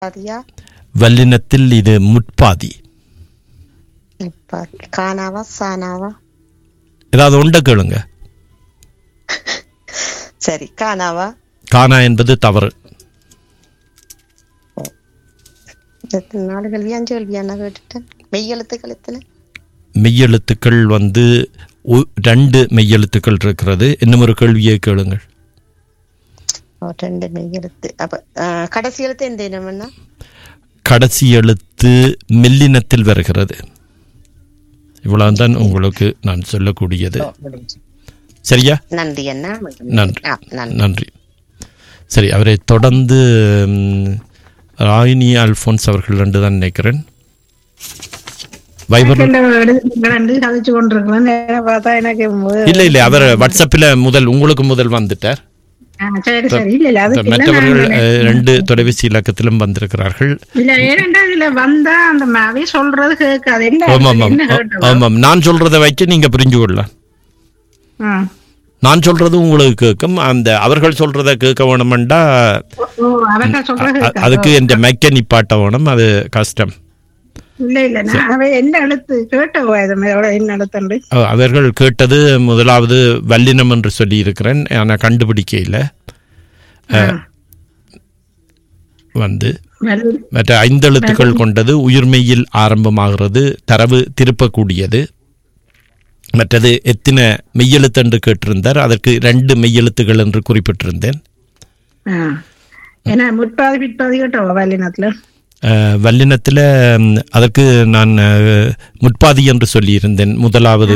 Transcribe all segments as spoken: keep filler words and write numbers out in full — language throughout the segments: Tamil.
பாதியா? வல்லினத்தில் இது முற்பாதி. முற்பாதி. கானாவா சானாவா? ஏதாவது உண்ட கேளுங்க. சரி, கானாவா? கானா என்பது தவறு. நாலு கல்வி அஞ்சு கல்வியா நான் கேட்டுட்டேன். மெய்யெழுத்துக்கள் எத்தனை? மெய்யெழுத்துக்கள் வந்து ரெண்டு மெய்யெழுத்துக்கள் இருக்கிறது. இன்னும் ஒரு கேள்வியை கேளுங்கள். ரெண்டு மெய்யெழுத்து. அப்ப கடைசி எழுத்து எந்த இனம்னா? கடைசி எழுத்து மெல்லினத்தில் வருகிறது. இவ்வளவுதான் உங்களுக்கு நான் சொல்லக்கூடியது. சரியா? நன்றி அண்ணா. நன்றி நன்றி. சரி, அவரை தொடர்ந்து ராயினி அல்போன்ஸ் அவர்கள் ரெண்டு தான் நினைக்கிறேன். இல்ல இல்ல, அவர் வாட்ஸ்அப்ல முதல் உங்களுக்கு முதல் வந்துட்டார். மற்றவர்கள் ரெண்டு தொலைபேசி இலக்கத்திலும் வந்திருக்கிறார்கள். ஆமாம், நான் சொல்றதை வைக்க நீங்க புரிஞ்சு கொள்ளலாம். நான் சொல்றது உங்களுக்கு கேட்கும். அந்த அவர்கள் சொல்றத கேட்க வேணும்டா அதுக்கு இந்த மெக்க நிப்பாட்ட வேணும். அது கஷ்டம். அவர்கள் கேட்டது முதலாவது வல்லினம் என்று சொல்லி இருக்கிறேன். ஆனா கண்டுபிடிக்க இல்லை. வந்து மற்ற ஐந்தெழுத்துக்கள் கொண்டது, உயிர்மெய்யில் ஆரம்பமாகிறது, தரவு திருப்பக்கூடியது. மற்றது எத்தனை மெய்யெழுத்து என்று கேட்டிருந்தார். அதற்கு ரெண்டு மெய்யெழுத்துகள் என்று குறிப்பிட்டிருந்தேன். வல்லினத்தில் அதற்கு நான் முற்பாதி என்று சொல்லியிருந்தேன். முதலாவது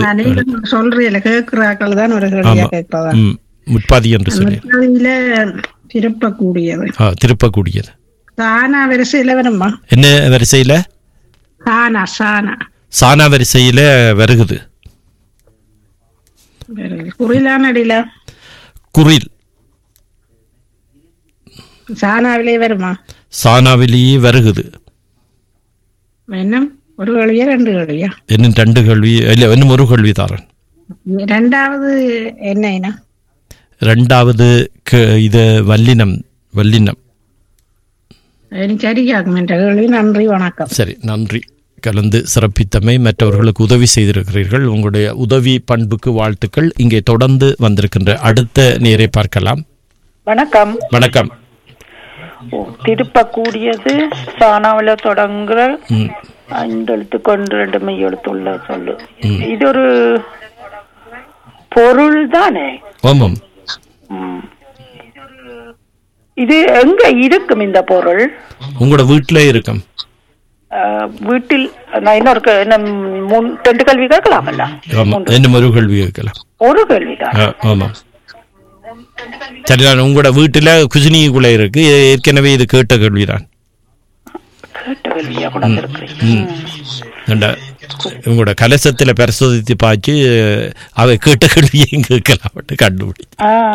முற்பாதி என்று சொல்லி திருப்பக்கூடியது. திருப்பக்கூடியது என்ன வரிசையில? சானா வரிசையில வருகுது. குறில் சானாவிலே வருமா? சானாவிலேயே வருகுது. இன்னும் ஒரு கேள்வியா ரெண்டு கேள்வியா? இன்னும் ரெண்டு கேள்வி இல்ல, இன்னும் ஒரு கேள்வி தாரன். ரெண்டாவது என்ன? ரெண்டாவது இது வல்லினம். வல்லினம் சரியாகும் என்ற கேள்வி. நன்றி, வணக்கம். சரி, நன்றி. கலந்து சிறப்பித்தமை, மற்றவர்களுக்கு உதவி செய்திருக்கிறீர்கள். உங்களுடைய உதவி பண்புக்கு வாழ்த்துக்கள். இங்கே தொடர்ந்து வந்திருக்கின்ற அடுத்த நேரை பார்க்கலாம். வணக்கம். வணக்கம். திருப்பக்கூடியது சானாவில தொடங்குற ஐந்து எழுத்து கொண்டு ரெண்டு மெய் எழுத்து உள்ள சொல்லு. இது ஒரு பொருள் தானே? ஆமாம். இது எங்க இருக்கும் இந்த பொருள்? உங்களோட வீட்டுல இருக்கும். வீட்டில் நான் இன்னொரு ரெண்டு கேள்வி கேட்கலாமல்ல? இன்னும் ஒரு கேள்வி கேட்கலாம். ஒரு கேள்விதான். ஆமா, சரி. நான் உங்களோட வீட்டுல குசினிக்குள்ள இருக்கு. ஏற்கனவே இது கேட்ட கேள்விதான். உங்களோட கலசத்துல பரிசோதித்து பார்த்து அவை கேட்ட கேள்வியையும் கேட்கலாம். கண்டுபிடி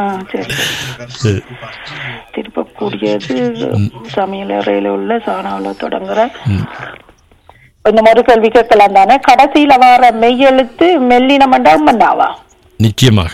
திருப்பக்கூடியது சமையல் அறையில உள்ள சாணாவில தொடங்குற இந்த மாதிரி கேள்வி கேட்கலாம் தானே? கடைசியில வர மெய்யெழுத்து மெல்லினம் மண்டாவா? நிச்சயமாக.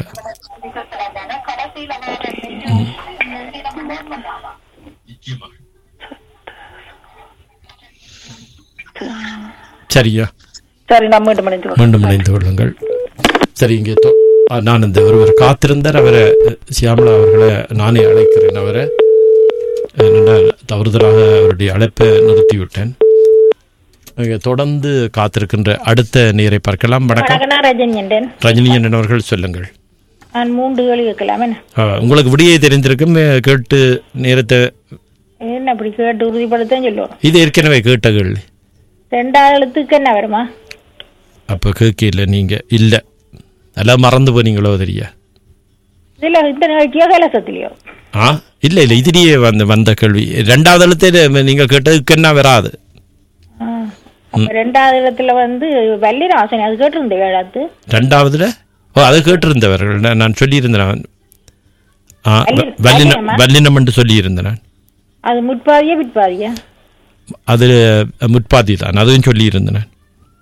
சரியா? சரி, நான் மீண்டும் இணைந்து மீண்டும் இணைந்து கொள்ளுங்கள். சரி, இங்கே நான் இந்த ஒருவர் காத்திருந்தார். அவரை சியாமலா அவர்களை நானே அழைக்கிறேன். அவரை தவறுதலாக அவருடைய அழைப்பை நிறுத்திவிட்டேன். தொடர்ந்து காத்திருக்கின்ற அடுத்த நேரை பார்க்கலாம். வணக்கம். ரஜினி அவர்கள் சொல்லுங்கள். நான் மூன்று கேள்வி கேட்கலாம். உங்களுக்கு விடியை தெரிந்திருக்கும். கேட்டு நேரத்தை என்ன அப்படி கேட்டு உறுதிப்படுத்த சொல்லுவோம். இது ஏற்கனவே கேட்ட கேள்வி. ரெண்டாவது எழுத்துக்கு என்ன வருமா? அப்ப கேட்க இல்லை நீங்க. இல்ல, எல்லாம் மறந்து போனீங்களோ தெரியா? இல்ல, இந்த நிகழ்ச்சியோ கலசத்திலையோ? ஆ இல்ல இல்ல, இதுலயே வந்த வந்த கேள்வி. ரெண்டாவது எழுத்து நீங்க கேட்டதுக்கு என்ன வராது. ரெண்டாவது இடத்துல வந்து வல்லின ஆசனை அது கேட்டிருந்த ஏழாவது. ரெண்டாவதுல ஓ அது கேட்டிருந்தவர்கள் நான் சொல்லியிருந்தேன். வல்லினம் என்று சொல்லியிருந்தேன் நான். அது முற்பாதியா பிற்பாதியா? அது முற்பாதி தான். அதுவும் சொல்லியிருந்தேன் நான்.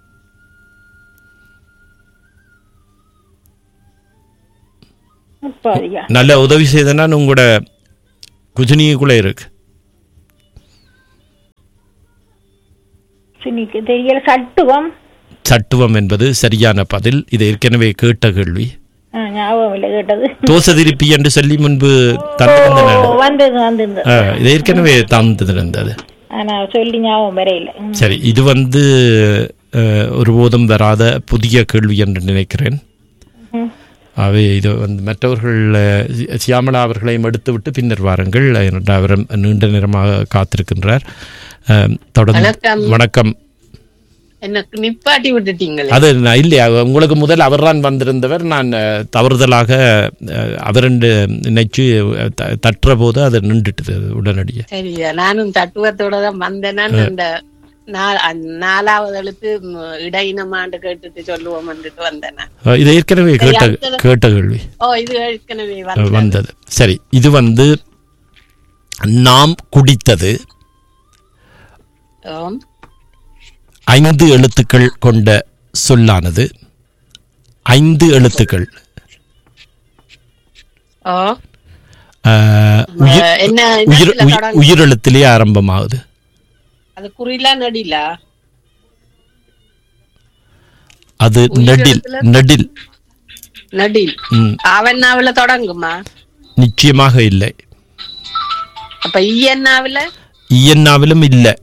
நல்ல உதவி செய்தேன்னா உங்களோட குஜினிக்குள்ள இருக்கு. சுனிக்கு தெரியல. சட்டுவம். சட்டுவம் என்பது சரியான பதில். இது ஏற்கனவே கேட்ட கேள்வி. ஆ, ஞாபகம் இல்லை கேட்டது. தோசை திருப்பி என்று சொல்லி முன்பு தந்திருந்தன. ஓ, வந்தது வந்திருந்தது. ஆ, இது ஏற்கனவே தந்திருந்தது. ஆனா சொல்லி ஞாபகம் வரையில. ம். சரி, இது வந்து அஹ், ஒருபோதும் வராத புதிய கேள்வி என்று நினைக்கிறேன். ம். அவை இது வந்து மற்றவர்கள் அஹ், சி- சியாமளா அவர்களையும் எடுத்துவிட்டு பின்னர் வாருங்கள். ஏனென்றால் அவர் நீண்ட நேரமாக காத்திருக்கின்றார். அஹ், தொடர்ந்து வணக்கம். வணக்கம். எனக்கு நிப்பாட்டி விட்டுட்டீங்களே. அது நான் இல்லையா, உங்களுக்கு முதல் அவர்தான் வந்திருந்தவர். நான் அஹ், தவறுதலாக அஹ், அவரண்டு நினைச்சு அஹ், த- தட்டுற போது அது நின்றுட்டுது உடனடியே. சரியா, நானும் தட்டுவத்தோட தான் வந்தேன். நான் இந்த நா- அ- நாலாவது எழுத்து ம், இடையினமாண்டு கேட்டுட்டு சொல்லுவோம் வந்துட்டு வந்தேன் நான். அஹ், இது ஏற்கனவே கேட்ட அடுத்தது. கேட்ட கேள்வி ஓ, இது ஏற்கனவே அஹ், வந்தது. வந்தது. சரி, இது வந்து நாம் குடித்தது ஓம். ஐந்து எழுத்துக்கள் கொண்ட சொல்லானது. ஐந்து எழுத்துக்கள். ஓ, அஹ், உயிர் அஹ், என்ன உயிர் என்னத்துல உயிர்- தொடங்கு? உயிரெழுத்திலே ஆரம்பமாகுது. அது குறிலா நடிலா? அது நெடில். நெடில். நடில். ம், ஆவண்ணாவில தொடங்குமா? நிச்சயமாக இல்லை. அப்ப ஈயண்ணாவில? இயன்னாவிலும் இல்லை.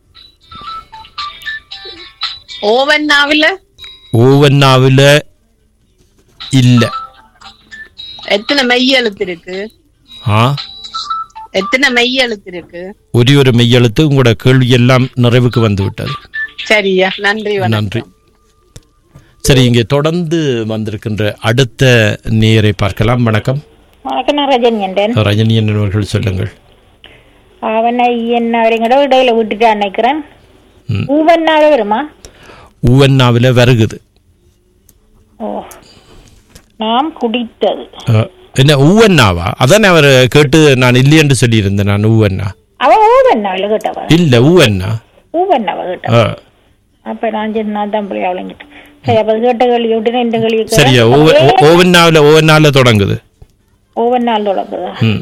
ஓவண்ணாவில? ஓவன்னாவில இல்லை. எத்தனை மெய் எழுத்து இருக்கு? ஆ, எத்தனை மெய் எழுத்து இருக்கு? ஒரே ஒரு மெய்யெழுத்து. உங்களோட கேள்வி எல்லாம் நிறைவுக்கு வந்து விட்டது. சரியா, நன்றி. வணக்கம். நன்றி. சரி, இங்கே தொடர்ந்து வந்திருக்கின்ற அடுத்த நேரை பார்க்கலாம். வணக்கம். வணக்கம், நான் ரஜினி என்றேன். ரஜினி அவர்கள் சொல்லுங்கள். அவனை என்ன அவரைங்கட இடையில விட்டுட்டு நினைக்கிறேன். ம். ஊவன்னாவே வருமா? ஊவன்னாவில வருகுது. ஓ, நாம் குடித்தது. அஹ், என்ன ஊவன்னாவா? அதான் அவர் கேட்டு நான் இல்லை என்று சொல்லியிருந்தேன். நான் ஊவன்னா அவ ஊவன்னாவில கேட்டவா? இல்ல, ஊவன்னா. ஊவன்னாவ கேட்டவா? அஹ், அப்ப நான் சரி, நான் தான் போய் அவளைங்கிட்ட. சரி, அப்ப கேட்ட கேள்வி விட்டுன்னு இந்த கேள்வி சரியா, ஓவன்னாவில ஓவன்னால தொடங்குது. ஊவன்னால் தொடங்குதா? ம்.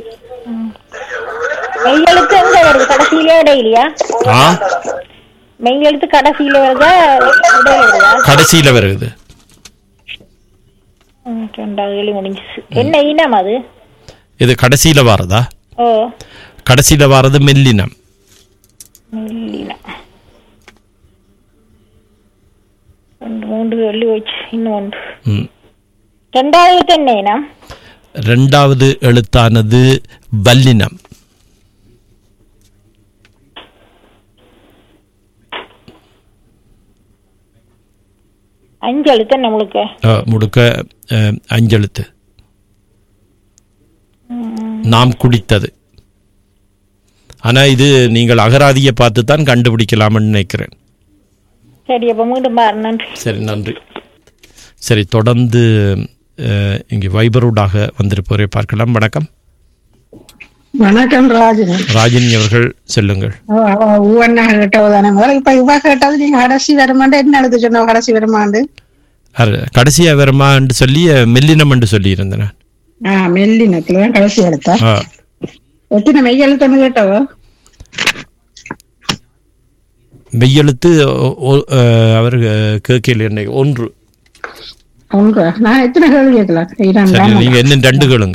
மெய் எழுத்து எங்க வருது? கடைசியிலே இடையிலையா? ஆ, மெய் எழுத்து கடைசியில வருதா இடையில வருதா? கடைசியில வருகுது. ம், ரெண்டாவது கேள்வி முடிஞ்சிச்சு. என்ன இனம் அது? இது கடைசியில வாரதா? ஓ, கடைசியில வாரது மெல்லினம். மெல்லினம். ரெண்டு மூன்று கேள்வி வச்சு இன்னும் ஒன்று. ம். ரெண்டாவது எழுத்து என்ன இனம்? ரெண்டாவது எழுத்தானது வல்லினம். அஞ்சு எழுத்து நம்மளுக்கு. அஹ், முடுக்க அஹ், அஞ்செழுத்து. நாம் குடித்தது. ஆனா இது நீங்கள் அகராதியை பார்த்து தான் கண்டுபிடிக்கலாம்னு நினைக்கிறேன். சரி, அப்ப மீண்டும் பாரு. நன்றி. சரி, நன்றி. சரி, தொடர்ந்து அஹ், இங்கே வைபரூடாக வந்திருப்பவரை பார்க்கலாம். வணக்கம். வணக்கம் ராஜினி. ராஜினி அவர்கள் சொல்லுங்கள். ஊவண்ணா கேட்டவுதானே முதல்ல. இப்ப இவ கேட்டது நீங்க கடைசி வருமாண்டு என்ன எழுத சொன்ன? கடைசி வருமாண்டு அரு, கடைசியா வருமா என்று சொல்லி மெல்லினம் என்று சொல்லி இருந்தேன். ஆஹ் மெல்லினத்துலதான் கடைசி எழுத்தா? எத்தனை மெய் எழுத்துன்னு கேட்டவோ? மெய்யெழுத்து ஒ- ஒ- அஹ், அவர் கேட்கல என்னை ஒன்று. ஒன்று. நான் எத்தனை கேள்வி கேட்கலாம்? சரி, இரண்டாம் நீங்க என்ன ரெண்டு கேளுங்க.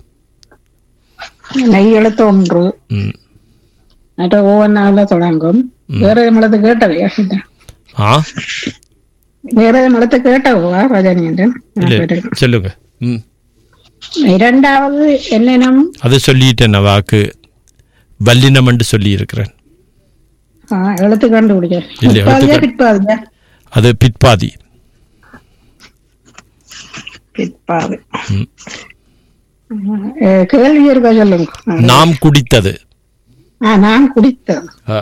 மெய் எழுத்து ஒன்று. ம். மற்ற ஒவ்வொன்னால தொடங்கும். வேற மலத்தை கேட்டவையா? ஆ, வேற மலத்தை கேட்டவா ரஜினி என்றேன். இல்ல, சொல்லுங்க. ம். இரண்டாவது என்னென்னம்? அது சொல்லிட்டேன். வாக்கு வல்லினம் என்று சொல்லி இருக்கிறேன். ஆஹ் எழுத்து கண்டுபிடிக்க. இல்ல, எழுத்து கண்டு- பிற்பாதியா? அது பிற்பாதி. பிற்பாதி. ம். அஹ் கேள்வி இருக்கா சொல்லுங்க. நாம் குடித்தது. ஆ, நான் குடித்தது. ஆ.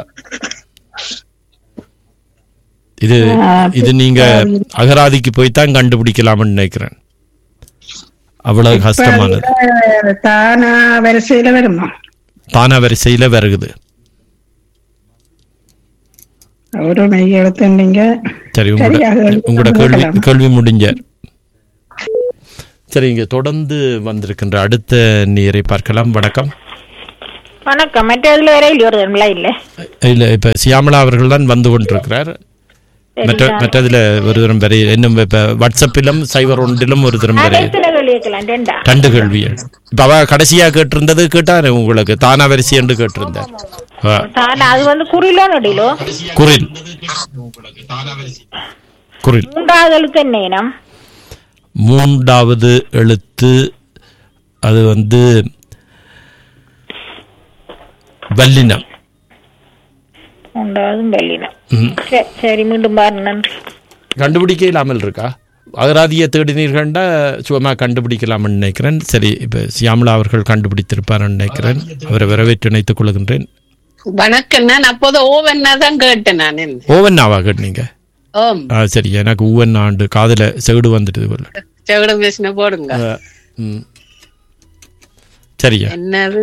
இது இது நீங்க அகராதிக்கு போய் தான் கண்டுபிடிக்கலாம்னு நினைக்கிறேன். அவ்வளவு கஷ்டமானது. இப்ப தானா வரிசையில வருமா? தானா வரிசையில வருகுது. ஒரு மெய் எழுத்துட்டீங்க. சரி, உங்களோட உங்களோட கேள்வி கேள்வி முடிஞ்ச. சரி, இங்க தொடர்ந்து வந்திருக்கின்ற அடுத்த நேரை பார்க்கலாம். வணக்கம். வணக்கம். மற்றதுல வேற இல்லையோ ஒரு இல்ல இல்ல இப்ப சியாமலா அவர்கள் தான் வந்து கொண்டிருக்கிறார். மற்ற மற்றதுல ஒரு தரம் வரை இன்னும் இப்ப வாட்ஸ்அப்பிலும் சைபர் ஒன்றிலும் ஒரு தரம் வரை ரெண்டு கேள்விகள். இப்ப அவ கடைசியா கேட்டிருந்தது கேட்டாரு உங்களுக்கு தானா வரிசை என்று கேட்டிருந்தார். அது வந்து குறிலோ நடிலோ குரில் குரில் மூன்றாவது எழுத்து என்ன? மூன்றாவது எழுத்து அது வந்து வல்லினம். மூன்றாவது வல்லினம். சரி, மீண்டும் பாரு. நன்றி. கண்டுபிடிக்க இல்லாமல் இருக்கா? அகராதியை தேடினீர்கள்டா சும்மா கண்டுபிடிக்கலாம்னு நினைக்கிறேன். சரி, இப்போ சியாமலா அவர்கள் கண்டுபிடித்திருப்பார்னு நினைக்கிறேன். அவரை வரவேற்று நினைத்துக் கொள்கின்றேன். வணக்கம். நான் அப்போது ஓவன்னா தான் கேட்டேன். நான் ஓவன்னாவா கேட்டீங்க? ஆ சரி, எனக்கு ஊவன் ஆண்டு காதுல செவிடு வந்துட்டு போல. செவிடு பேசின போடுங்க. சரியா? என்னது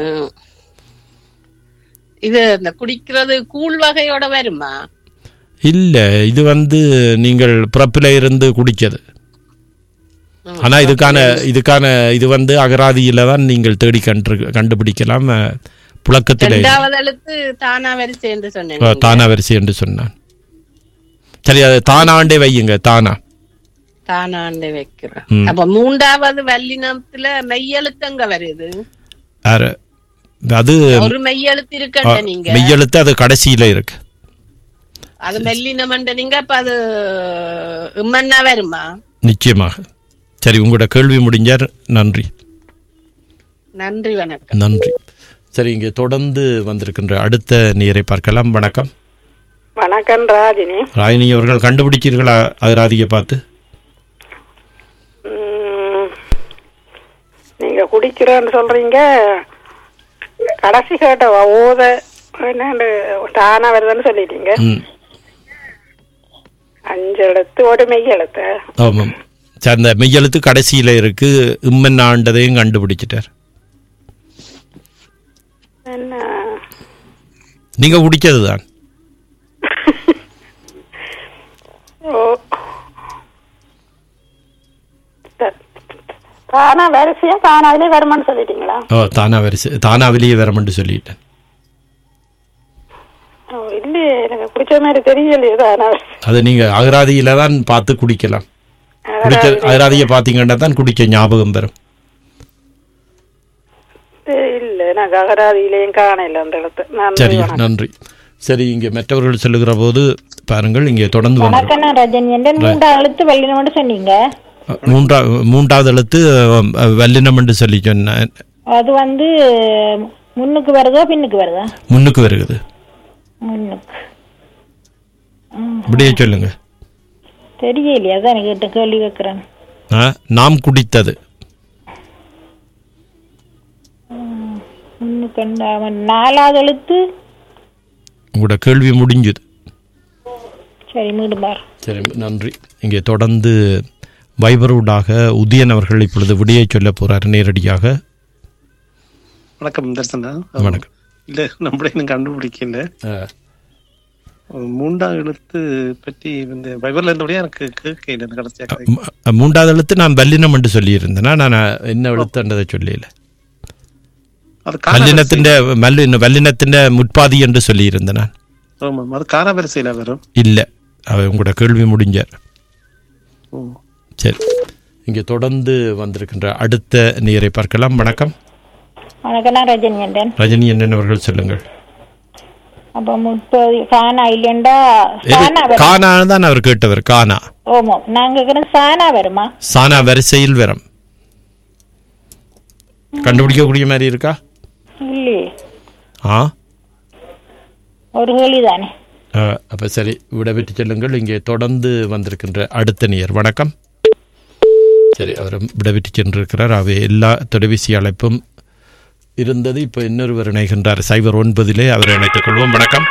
இது? இந்த குடிக்கிறது கூழ் வகையோட வருமா? இல்ல, இது வந்து நீங்கள் பிறப்பில இருந்து குடிச்சது. ஆனா இதுக்கான இதுக்கான இது வந்து அகராதியில தான் நீங்கள் தேடி கண்டு கண்டுபிடிக்கலாம். புழக்கத்திலே தானா வரிசை என்று சொன்னேன். தானா வரிசை என்று சொன்னான். சரி, அது தானாண்டே வையுங்க. தானா தானாண்டே வைக்கிறேன். அப்ப மூன்றாவது வல்லினத்துல மெய்யெழுத்தங்க வருது. அது ஒரு மெய்யெழுத்து இருக்க. நீங்க மெய்யெழுத்து அது கடைசியில இருக்கு. அது மெல்லினம் நீங்க அப்ப அது இம்மன்னா வருமா? நிச்சயமாக. சரி, உங்களோட கேள்வி முடிஞ்சார். நன்றி. நன்றி, வணக்கம். நன்றி. சரி, இங்கே தொடர்ந்து வந்திருக்கின்ற அடுத்த நேரை பார்க்கலாம். வணக்கம். வணக்கம் ராஜினி. ராஜினி அவர்கள் கண்டுபிடிச்சீர்களா அகராதியை பார்த்து? நீங்க குடிக்கிறேன்னு சொல்றீங்க. கடைசி கேட்ட ஓத என்னன்னு தானா வருதுன்னு சொல்லிட்டீங்க. அஞ்சு எழுத்து ஒரு மெய் எழுத்து. ஆமாம், அந்த மெய்யெழுத்து கடைசியில இருக்கு. இம்மன் ஆண்டதையும் கண்டுபிடிச்சிட்டார். என்ன நீங்க குடிச்சதுதான். தானா வரிசையா தானாவிலே வருமானு சொல்லிட்டீங்களா? ஓ, தானா வரிசை தானாவிலேயே வரமான்னு சொல்லிட்டேன். இல்லையே, எனக்கு குடிச்ச மாதிரி தெரியலையே. தானா அது நீங்க அகராதியில தான் பார்த்து குடிக்கலாம். குடிச்ச அகராதியை பார்த்தீங்கன்னா தான் குடிக்க ஞாபகம் வரும். இல்ல, எனக்கு அகராதியிலேயும் காணல அந்த இடத்து. சரி, நன்றி. சரி, இங்க மற்றவர்கள் சொல்லுகிற போது பாருங்கள். இங்கே தொடர்ந்து சொன்னீங்க. மூன்றா மூன்றாவது எழுத்து வல்லினம் என்று சொல்லி சொன்னேன். அது வந்து முன்னுக்கு வருதா பின்னுக்கு வருதா? முன்னுக்கு வருகிறது. முன்னுக்கு. இப்படியே சொல்லுங்க. தெரியலையா? அதான் கேட்ட கேள்வி கேட்கிறேன். நாம் குடித்தது. முன்னுக்கு நாலாவது எழுத்து. உங்களோட கேள்வி முடிஞ்சது. சரி, மீண்டும் பார். சரி, நன்றி. இங்கே தொடர்ந்து வைபரூடாக உதயன் அவர்கள் இப்பொழுது விடையை சொல்ல போறாரு நேரடியாக. வணக்கம் தர்சனா. வணக்கம். இல்ல, நம்மளே இன்னும் கண்டுபிடிக்கல. மூன்றாவது எழுத்து பற்றி இந்த வைபர்ல இருந்தபடியா எனக்கு கேட்கல. கடைசியாக மூன்றாவது எழுத்து நான் வல்லினம் என்று சொல்லி இருந்தேன்னா நான் என்ன எழுத்துன்றதை சொல்லல. வல்லினத்தின் வல்லினத்தின் முற்பாதி என்று சொல்லி இருந்தேன் நான். அது காரவரிசையில வரும். இல்ல, உங்களோட கேள்வி முடிஞ்சார். சரி, இங்கே தொடர்ந்து வந்திருக்கின்ற அடுத்த நேரை பார்க்கலாம். வணக்கம். வணக்கம். நான் ரஜினி அண்ணன். ரஜினி அண்ணன் அவர்கள் சொல்லுங்கள். அப்ப முப்பது கானா இல்லையண்டா? கானா தான் அவர் கேட்டவர். கானா. ஓமோ, நாங்க சானா வருமா? சானா வரிசையில் வரும். கண்டுபிடிக்கக்கூடிய மாதிரி இருக்கா? இல்லையே. ஆ, ஒரு கேள்விதானே. அப்ப சரி, விடைபெற்று செல்லுங்கள். இங்கே தொடர்ந்து வந்திருக்கின்ற அடுத்த நேயர். வணக்கம். சரி, அவர் விடைபெற்று சென்றிருக்கிறார். அவை எல்லா தொலைபேசி அழைப்பும் இருந்தது. இப்போ இன்னொருவர் இணைகின்றார் சைபர் ஒன்பதிலே. அவரை இணைத்துக் கொள்வோம். வணக்கம்.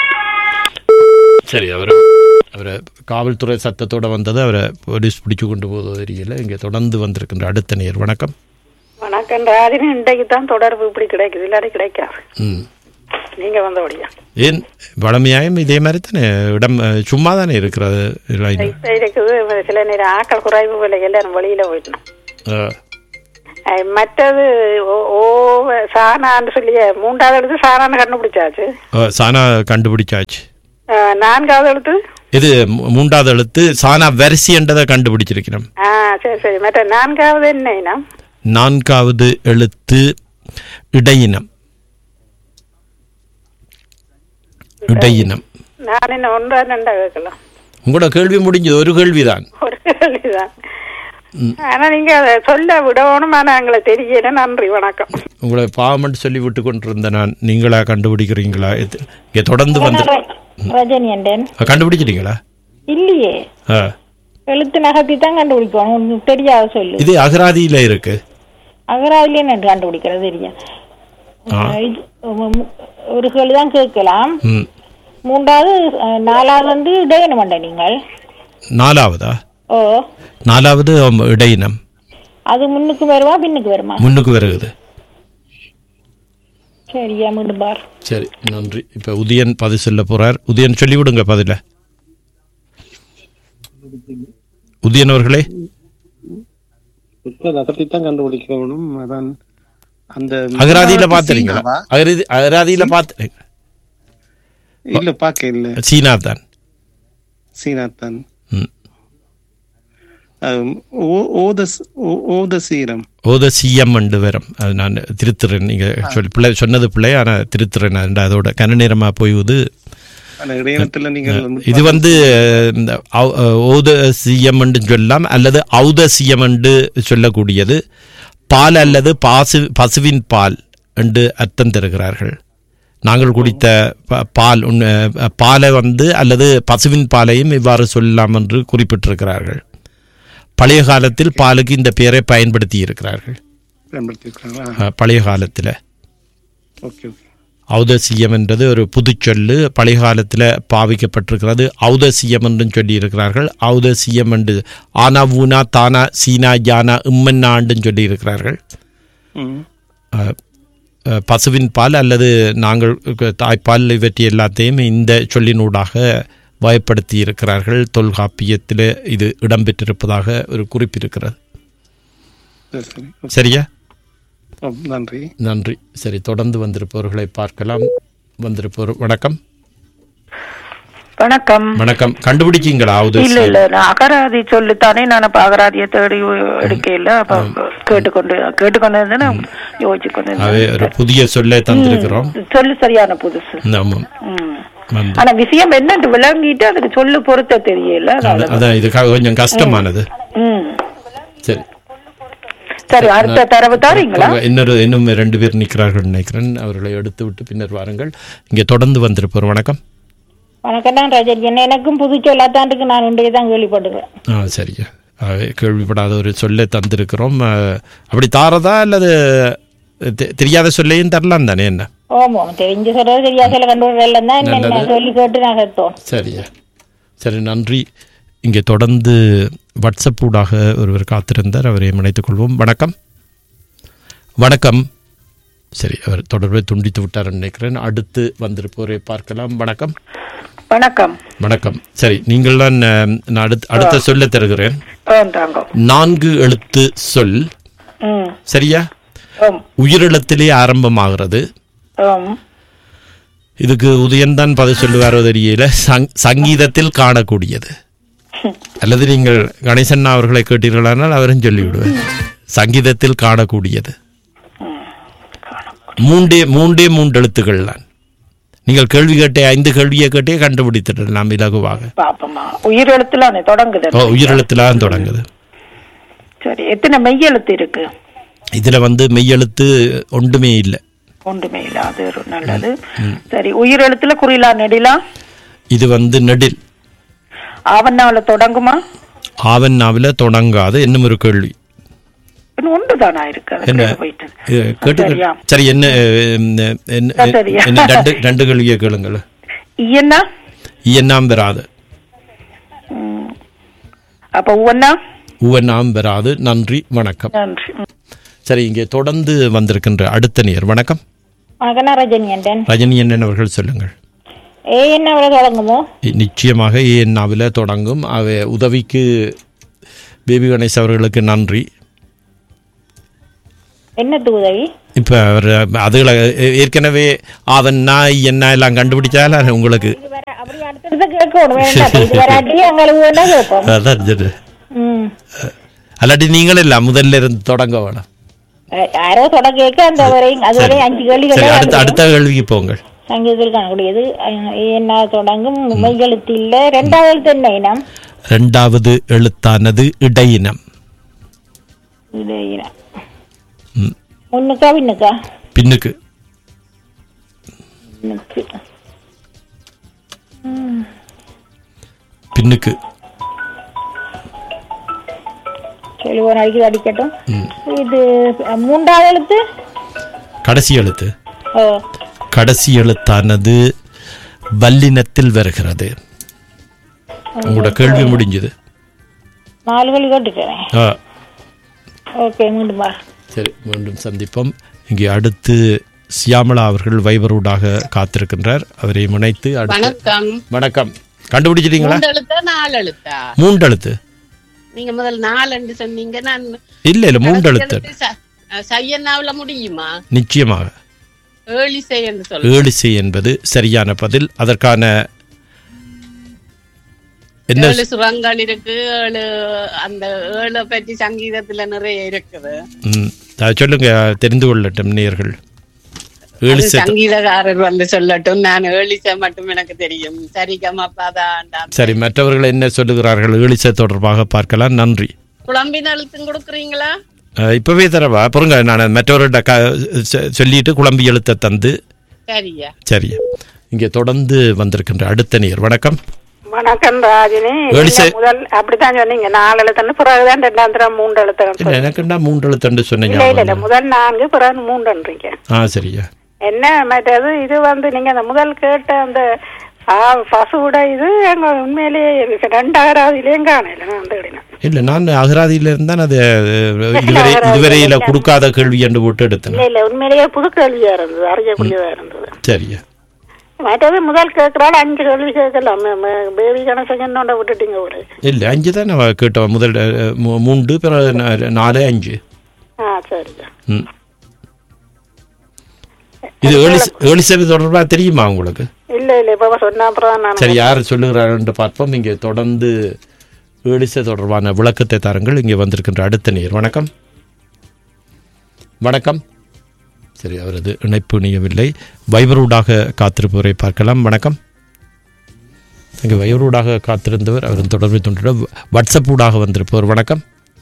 சரி, அவர் அவரை காவல்துறை சத்தத்தோடு வந்தது. அவரை போலீஸ் பிடிச்சு கொண்டு போவது தெரியல. இங்கே தொடர்ந்து வந்திருக்கின்ற அடுத்த நேயர். வணக்கம். வணக்கம் ராஜினி. இன்றைக்கு தான் தொடர்பு இப்படி கிடைக்குது, இல்லாட்டி கிடைக்காது. ம் நீங்க வந்தபடியா? ஏன் வளமையாயும் இதே மாதிரி தானே இடம் சும்மா தானே இருக்கிறது. இருக்குது சில நேரம் ஆக்கள் குறைவு இல்லை, எல்லாரும் வெளியில போயிட்டோம். அஹ் மற்றது ஓ- ஓ சாணான்னு சொல்லி மூன்றாவது எழுத்து சாணான்னு கண்டுபிடிச்சாச்சு. அஹ், சானா கண்டுபிடிச்சாச்சு. அஹ் நான்காவது எழுத்து இது மூ- மூன்றாவது எழுத்து சானா வரிசைன்றதை கண்டுபிடிச்சிருக்கிறோம். ஆ சரி சரி. மற்ற நான்காவது என்ன இனம்? நான்காவது எழுத்து இடையினம். இடையினம். நான் என்ன ஒன்றா ரெண்டா கேட்கலாம். உங்களோட கேள்வி முடிஞ்சது, ஒரு கேள்விதான். ஒரு கேள்விதான். ஆனா நீங்க அதை சொல்ல விடணும். ஆனா எங்களுக்கு தெரியல. நன்றி, வணக்கம். உங்களை பாவம்னு சொல்லி விட்டு கொண்டிருந்த நான், நீங்களா கண்டுபிடிக்கிறீங்களா? இது- இங்க தொடர்ந்து வந்து ரஜினி என்றேன். அஹ், கண்டுபிடிச்சிட்டீங்களா? இல்லையே, ஆ. எழுத்து நகர்த்தி தான் கண்டுபிடிக்கணும். உனக்கு தெரியாத சொல்லு. இது அகராதியில இருக்கு. அகராதிலே நான் கண்டுபிடிக்கிறது தெரியும். ஆ. இது, உம், ஒரு கேள்வி தான் கேட்கலாம். ம். மூன்றாவது அஹ், நாலாவது வந்து இடையணும் வேண்ட நீங்கள். நாலாவதா? ஓ, நாலாவது ஆம், இடையினம். அது முன்னுக்கு வருமா பின்னுக்கு வருமா? முன்னுக்கு வருகுது. சரியா, மீண்டும் பார். சரி, நன்றி. இப்ப உதயன் பதில் சொல்ல போறார். உதயன் சொல்லி விடுங்க பதில. உதயன் அவர்களே. இப்ப அதை தான் கண்டுபிடிக்கணும். அதான் அந்த அகராதியில பாத்துறீங்களா? அகராதி அகராதியில பாத்து இல்ல பாக்க இல்ல சீனா தான். சீனாத்தான். ம். அம், ஓ- ஓத- ஓ- ஓதசீரம். ஓத சிஎம் அண்டு வரும். அது நான் திருத்துறேன். நீங்க சொல்லி பிள்ளை சொன்னது பிள்ளை, ஆனா திருத்துறேன். அந்த அதோட கன நேரமா போயுது. அந்த இடையினத்துல நீங்கள் வந்து இது வந்து இந்த ஔ- ஓத சிஎம் என்று சொல்லலாம், அல்லது ஔத சிஎம் என்று சொல்லக்கூடியது. பால் அல்லது பாசு பசுவின் பால் என்று அர்த்தம் தருகிறார்கள். நாங்கள் குடித்த ப- பால் உண்ண- பாலை வந்து அல்லது பசுவின் பாலையும் இவ்வாறு சொல்லலாம் என்று குறிப்பிட்டிருக்கிறார்கள். பழைய காலத்தில் பாலுக்கு இந்த பெயரை பயன்படுத்தி இருக்கிறார்கள். பயன்படுத்தியிருக்காங்களா? அஹ், பழைய காலத்தில் ஓகே ஓகே. ஔதசியம் என்றது ஒரு புதுச்சொல்லு. பழைய காலத்தில் பாவிக்கப்பட்டிருக்கிறது. ஔதசியம் என்றும் சொல்லி இருக்கிறார்கள். ஔதசியம் என்று ஆனா ஊனா தானா சீனா யானா இம்மன்னாண்டும் சொல்லி இருக்கிறார்கள். ம். அஹ், அஹ், பசுவின் பால் அல்லது நாங்கள் தாய்ப்பால் இவற்றை எல்லாத்தையும் இந்த சொல்லினூடாக வகைப்படுத்தி இருக்கிறார்கள். தொல்காப்பியத்தில் இது இடம்பெற்றிருப்பதாக ஒரு குறிப்பிருக்கிறது. சரி சரி. ஓகே. சரியா? ஓ, நன்றி. நன்றி. சரி, தொடர்ந்து வந்திருப்பவர்களை பார்க்கலாம். வந்திருப்பவர் வணக்கம். வணக்கம். வணக்கம். கண்டுபிடிச்சிங்களா? இல்ல இல்ல, நான் அகராதி சொல்லித்தானே நான் அப்ப அகராதியை தேடி எடுக்கல. அப்ப கேட்டுக்கொண்டு கேட்டுக்கொண்டு இருந்தேன், நான் யோசிச்சு கொண்டு அவே இருந்தேன். ஒரு புதிய சொல்லை தந்திருக்கிறோம். சொல்லு சரியான புதுசு. ஆமாம். ம். வந்து ஆனா விஷயம் என்னன்னு விளங்கிட்டு அதுக்கு சொல்லு பொருத்த தெரியல. அத- அதான் இது க- கொஞ்சம் கஷ்டமானது. ம். சரி, சரி, அடுத்த தரவு தாரீங்களா? அவங்க இன்னொரு இன்னும் ரெண்டு பேர் நிற்கிறார்கள் நினைக்கிறேன். அவர்களை எடுத்து விட்டு பின்னர் வாருங்கள். இங்கே தொடர்ந்து வந்திருப்போர். வணக்கம். வணக்கம் தான் ரஜினி. என்ன எனக்கும் புது சொல்லாத்தாண்டுக்கு நான் இன்றைய தான் கேள்விப்படுகிறேன். ஆ, சரியா. ஆகவே கேள்விப்படாத ஒரு சொல்லை தந்திருக்கிறோம். அஹ், அப்படி தாரதா அல்லது தெ- தெரியாத சொல்லையும் தரலாம் தானே? என்ன? ஓமோ, தெரிஞ்ச சொல்றது தெரியாத சொல்ல கண்டுபிடிக்கலாம் தான். என்ன நல்லது. சொல்லி கேட்டு நான் கேட்டோம். சரியா. சரி, நன்றி. இங்கே தொடர்ந்து வாட்ஸ்அப் ஊடாக ஒருவர் காத்திருந்தார். அவரை இணைத்துக் கொள்வோம். வணக்கம். வணக்கம். சரி, அவர் தொடர்பை துண்டித்து விட்டார் நினைக்கிறேன். அடுத்து வந்திருப்போரை பார்க்கலாம். வணக்கம். வணக்கம். வணக்கம். சரி, நீங்கள் தான் அஹ், நான் அடுத்த அடுத்த சொல்ல தருகிறேன். வேண்டாங்க. நான்கு எழுத்து சொல். ம். சரியா? ஆம். உயிரிழத்திலே ஆரம்பமாகிறது. ஆம். இதுக்கு உதயன் தான் பதில் சொல்லுவாரோ தெரியல. சங் சங்கீதத்தில் காணக்கூடியது. அல்லது நீங்கள் கணேசன் அவர்களை கேட்டீர்களானால் அவரும் சொல்லிவிடுவேன். சங்கீதத்தில் காணக்கூடியது. மூண்டே மூண்டே மூன்று எழுத்துக்கள் தான். நீங்கள் கேள்வி கேட்டே ஐந்து கேள்வியை கேட்டே கண்டுபிடித்திடலாம் இலகுவாக. பாப்பமா, உயிரெழுத்துல தொடங்குது. ஓ, உயிரெழுத்துலாம் தொடங்குது. சரி, எத்தனை மெய்யெழுத்து இருக்கு? இதுல வந்து மெய்யெழுத்து ஒன்றுமே இல்லை. ஒன்றுமே இல்ல, அது ஒரு நல்லது. சரி, உயிரெழுத்துல குறிலா நெடிலா? இது வந்து நெடில். ஆவண்ணாவில தொடங்குமா? ஆவண்ணாவில தொடங்காது. இன்னும் ஒரு கேள்வி. இன்னும் ஒன்றுதானா இருக்கு? அது என்ன? போயிட்டு. இது கேட்டு சரியா? சரி, என்ன என்ன- என்ன- சரியா? என்ன ரெண்டு ரெண்டு கேள்வியை கேளுங்கள். இயன்னா? இயன்னாம் பெறாது. ம். அப்ப உவன்னா? உவனாம் பெறாது. நன்றி, வணக்கம். நன்றி. ம். சரி, இங்கே தொடர்ந்து வந்திருக்கின்ற அடுத்த நேர். வணக்கம். வணக்கம் நான் ரஜினி என்றேன். ரஜினி அண்ணன் அவர்கள் சொல்லுங்கள். ஏ என்ன விட தொடங்குமோ? நிச்சயமாக ஏன்னாவில் தொடங்கும். அவை உதவிக்கு பேபி கணேஷ் அவர்களுக்கு நன்றி. என்னத்து உதவி? இப்ப அவர் அதுகளை ஏற்கனவே அவன் நாய் என்ன எல்லாம் கண்டுபிடிச்சால உங்களுக்கு இது வேற அப்படி அடுத்தடுத்து கேட்கணும் வேண்டாம். இது வராட்டி எங்களுக்கு வேணா கேட்போம். அதான் சரி. ம். அல்லாட்டி நீங்களே இல்ல முதல்ல இருந்து தொடங்க வேணும். யாரோ தொடங்க கேட்க அந்த வரையும் அது வரையும் அஞ்சு கேள்விகள். சரி, அடுத்த அடுத்த கேள்விக்கு போங்கள். சங்கீதத்தில் காணக்கூடியது என்ன தொடங்கும்? மெய் எழுத்து இல்ல. ரெண்டாவது எழுத்து என்ன இனம்? ரெண்டாவது எழுத்தானது இடையினம். இடையினம். முன்னுக்கா பின்னுக்கா? பின்னுக்கு. பின்னுக்கு. பின்னுக்கு. சொல்லி ஒரு நாளைக்கு அடிக்கட்டும். இது மூன்றாவது எழுத்து? கடைசி எழுத்து. ஓ. கடைசி எழுத்தானது வல்லினத்தில் வருகிறது. உங்களோட கேள்வி முடிஞ்சது. நாலு கேள்வி கேட்டுக்கிறேன். ஓகே, மீண்டும் வா. சரி, மீண்டும் சந்திப்போம். இங்கே அடுத்து சியாமளா அவர்கள் வைபரூடாக காத்திருக்கின்றார். அவரை முனைத்து வணக்கம். வணக்கம். கண்டுபிடிச்சிட்டீங்களா? நாலு எழுத்தா? மூன்று எழுத்து. நீங்க முதல் நாலு சொன்னீங்க. நான் இல்ல இல்ல மூன்று எழுத்து. சையன்னாவுல முடியுமா? நிச்சயமாக. ஏழிசை என்று சொல்ல. ஏழிசை என்பது சரியான பதில். அதற்கான ஏழு சுரங்கள் இருக்கு. ஏழு அந்த ஏழை பற்றி சங்கீதத்துல நிறைய இருக்குது. சொல்லுங்க, தெரிந்து கொள்ளட்டும் நேயர்கள். சங்கீதக்காரர் வந்து சொல்லட்டும். நான் ஏழிசை மட்டும் எனக்கு தெரியும். சரிகமப்பாதான். சரி, மற்றவர்கள் என்ன சொல்லுகிறார்கள் ஏழிசை தொடர்பாக பார்க்கலாம். நன்றி. குழம்பின் எழுத்தும் கொடுக்குறீங்களா? இப்பவே தரவா? பொறுங்க, நான் மற்றவர்கிட்ட சொல்லிட்டு குழம்பி எழுத்த தந்து. சரியா சரியா. இங்கே தொடர்ந்து வந்திருக்கின்ற அடுத்த நேயர். வணக்கம். வணக்கம் ராஜினி. முதல் அப்படித்தான் சொன்னீங்க, நாலு எழுத்து பிறகுதான் ரெண்டாம் தரம் மூன்று எழுத்து. எனக்குண்டா மூன்று எழுத்து சொன்னீங்க. இல்ல இல்ல, முதல் நான்கு பிறகு மூன்றுன்றீங்க. ஆ, சரியா. என்ன மற்றது இது வந்து நீங்க அந்த முதல் கேட்ட அந்த பசுவோட இது எங்க உண்மையிலேயே ரெண்டாயிரம் காணல. இல்ல, நான் அகராதியில இருந்தான் அது இதுவரை இதுவரையில கொடுக்காத கேள்வி என்று போட்டு எடுத்தேன். இல்ல உண்மையிலேயே புது கேள்வியா இருந்தது, அறியக்கூடியதா இருந்தது. சரியா. மற்றது முதல் கேட்கறாள் அஞ்சு கேள்வி கேட்கலாம். பேபி கணசங்கன்னோட விட்டுட்டீங்க ஒரு. இல்ல, அஞ்சு தான் நான் கேட்டோம். முதல் மூன்று, பிறகு நாலு, அஞ்சு. ஆ, சரியா. ம். இது ஏழிசை தொடர்பா தெரியுமா உங்களுக்கு? இல்ல இல்ல, இப்ப சொன்ன அப்புறம். சரி, யார் சொல்லுகிறார் பார்ப்போம். இங்கே தொடர்ந்து ஏழிசை தொடர்பான விளக்கத்தை தாருங்கள். இங்கே வந்திருக்கின்ற அடுத்த நேயர். வணக்கம். வணக்கம். சரி, அவரது இணைப்பு இணையவில்லை. வைபரூடாக காத்திருப்பவரை பார்க்கலாம். வணக்கம். இங்கே வைபரூடாக காத்திருந்தவர் அவரின் தொடர்பை தொண்டிட வாட்ஸ்அப் ஊடாக வந்திருப்பவர். வணக்கம்.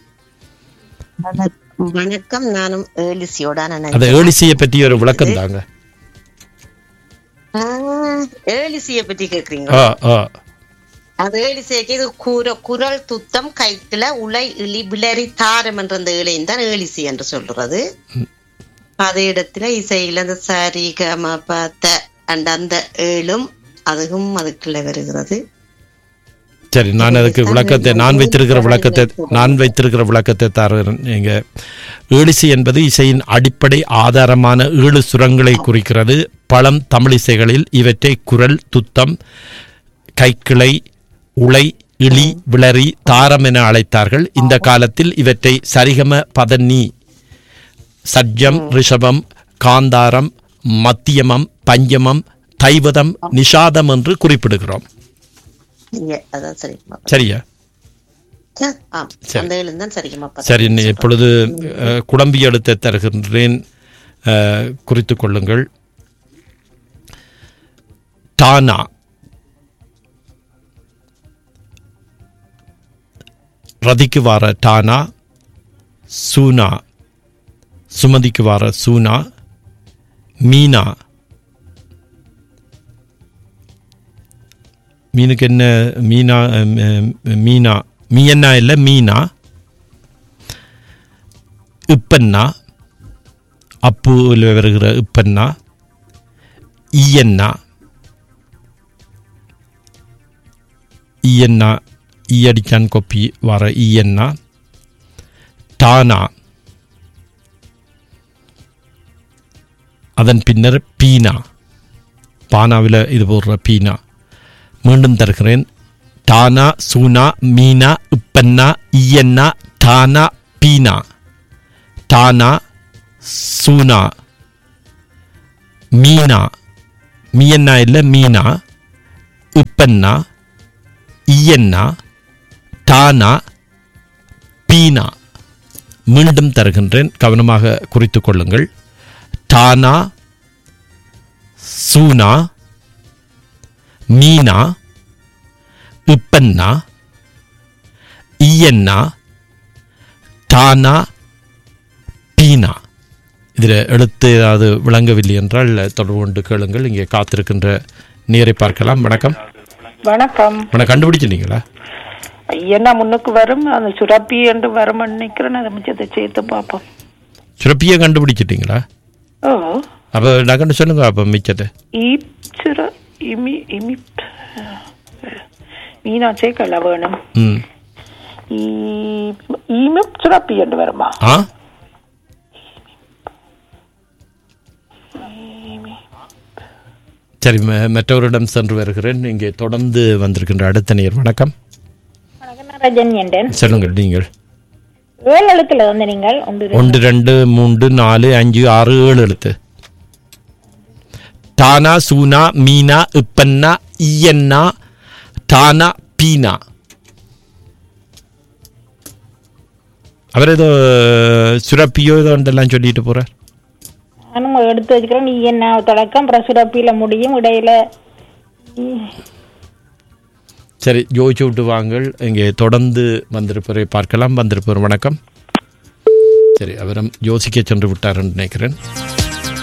வணக்கம். நானும் ஏலிசியோட. அந்த ஏலிசியை பற்றி ஒரு விளக்கம் தாங்க. ஏலிசியை பற்றி கேக்குறீங்களா? அது ஏலிசைக்கு இது கூற குரல் துத்தம் கைத்துல உலை இழி விளரி தாரம் என்ற அந்த இலையும் தான் ஏலிசி என்று சொல்றது. அதே இடத்துல இசையில அந்த சரி கம பத அண்ட் அந்த ஏழும் அதுவும் அதுக்குள்ள வருகிறது. சரி, நான் அதுக்கு விளக்கத்தை நான் வைத்திருக்கிற விளக்கத்தை நான் வைத்திருக்கிற விளக்கத்தை தருகிறேன். நீங்க ஏழிசை என்பது இசையின் அடிப்படை ஆதாரமான ஏழு சுரங்களை குறிக்கிறது. பழம் தமிழ் இசைகளில் இவற்றை குரல் துத்தம் கைக்கிளை உலை இழி விளரி தாரம் என அழைத்தார்கள். இந்த காலத்தில் இவற்றை சரிகம பதனி சஜ்ஜம் ரிஷபம் காந்தாரம் மத்தியமம் பஞ்சமம் தைவதம் நிஷாதம் என்று குறிப்பிடுகிறோம். சரியா? சரி, இப்பொழுது குழம்பி எழுத்த தருகின்றேன், குறித்துக் கொள்ளுங்கள். டானா, ரதிக்கு வார டானா, சூனா சுமதிக்கு வார சூனா, மீனா மீனுக்கு என்ன மீனா மீனா மீனா இல்லை மீனா, இப்பன்னா அப்புல வருகிற இப்பன்னா, ஈயன்னா ஈயன்னா ஈயடிச்சான் கொப்பி வர ஈயன்னா, டானா அதன் பின்னர் பீனா, பானாவில் இது போடுற பீனா. மீண்டும் தருகிறேன். டானா சூனா மீனா இப்பன்னா ஈயன்னா டானா பீனா. டானா சூனா, மீனா, மீயன்னா இல்லை மீனா, இப்பன்னா, ஈயன்னா, டானா, பீனா. மீண்டும் தருகின்றேன், கவனமாக குறித்து கொள்ளுங்கள். டானா, சூனா, மீனா, இப்பன்னா, ஈயன்னா, டானா, பீனா. இதில் எழுத்து ஏதாவது விளங்கவில்லை என்றால் தொடர்பு கொண்டு கேளுங்கள். இங்கே காத்திருக்கின்ற நேரை பார்க்கலாம். வணக்கம். வணக்கம். வணக்கம். கண்டுபிடிச்சிட்டீங்களா? என்ன முன்னுக்கு வரும் அந்த சுரப்பி என்று வரும் நினைக்கிறேன். அதை மிச்சத்தை சேர்த்து பார்ப்போம். சுரப்பியை கண்டுபிடிச்சிட்டீங்களா? ஓ, அப்போ நான் சொல்லுங்க. அப்போ மிச்சத்தை மீனா சேர்க்கல வேணும். ம் சுரப்பி என்று வருமா? ஆ, சரி, மற்றவரிடம் சென்று வருகிறேன். இங்கே தொடர்ந்து வந்திருக்கின்ற அடுத்த நேர். வணக்கம். சொல்லுங்கள். நீங்கள் ஏழு எழுத்துல வந்து நீங்கள் ஒன்று ரெண்டு மூன்று நாலு அஞ்சு ஆறு ஏழு எழுத்து. டானா, சூனா, மீனா, இப்பன்னா, ஈயன்னா, டானா, பீனா. அவர் ஏதோ சுரப்பியோ ஏதோ ஒன்றெல்லாம் சொல்லிட்டு போறார். நானும் எடுத்து வச்சுக்கிறேன். நீ என்ன தொடக்கம் சுரப்பியில முடியும் இடையில. சரி, யோசிச்சு விட்டு வாங்கள். இங்கே தொடர்ந்து வந்திருப்பவரை பார்க்கலாம். வந்திருப்பவர் வணக்கம். சரி, அவரும் யோசிக்க சென்று விட்டார் என்று நினைக்கிறேன்.